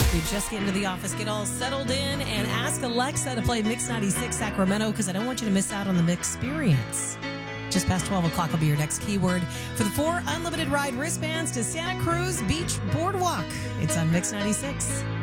You just get into the office, get all settled in, and ask Alexa to play Mix 96 Sacramento because I don't want you to miss out on the Mix experience. Just past 12 o'clock will be your next keyword for the 4 unlimited ride wristbands to Santa Cruz Beach Boardwalk. It's on Mix 96.